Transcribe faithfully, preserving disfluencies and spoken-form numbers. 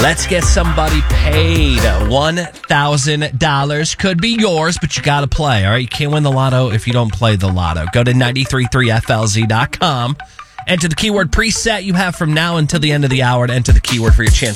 Let's get somebody paid. one thousand dollars could be yours, but you got to play, all right? You can't win the lotto if you don't play the lotto. Go to nine three three F L Z dot com. Enter the keyword preset you have from now until the end of the hour to enter the keyword for your chance